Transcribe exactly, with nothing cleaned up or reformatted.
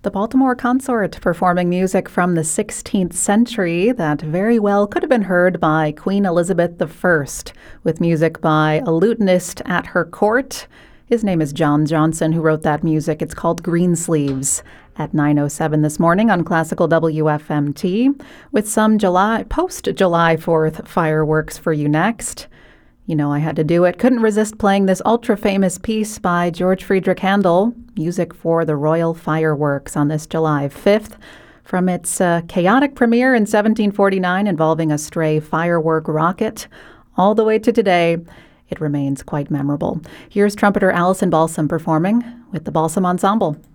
The Baltimore Consort performing music from the sixteenth century that very well could have been heard by Queen Elizabeth the First, with music by a lutenist at her court. His name is John Johnson, who wrote that music. It's called Greensleeves at nine oh seven this morning on Classical W F M T, with some July post-July fourth fireworks for you next. You know I had to do it. Couldn't resist playing this ultra-famous piece by George Friedrich Handel, music for the Royal Fireworks on this July fifth, from its uh, chaotic premiere in seventeen forty-nine involving a stray firework rocket, all the way to today. It remains quite memorable. Here's trumpeter Allison Balsam performing with the Balsam Ensemble.